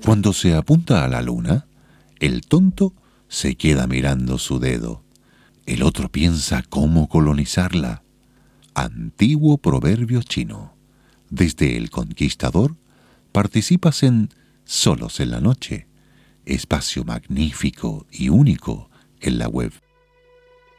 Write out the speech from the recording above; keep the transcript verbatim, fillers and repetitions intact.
Cuando se apunta a la luna, el tonto se queda mirando su dedo. El otro piensa cómo colonizarla. Antiguo proverbio chino. Desde El Conquistador participas en Solos en la Noche, espacio magnífico y único en la web.